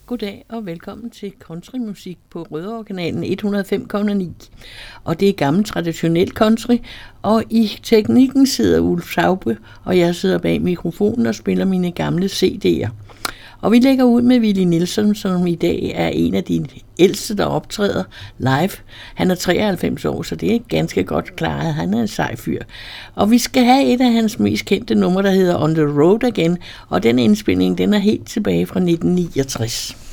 Goddag og velkommen til countrymusik på Rødovre-kanalen 105,9. Og det er gammel traditionel country, og i teknikken sidder Ulf Saupe, og jeg sidder bag mikrofonen og spiller mine gamle CD'er. Og vi lægger ud med Willie Nelson, som i dag er en af de ældste, der optræder live. Han er 93 år, så det er ganske godt klaret. Han er en sej fyr. Og vi skal have et af hans mest kendte numre, der hedder On the Road Again, og den indspilning, den er helt tilbage fra 1969.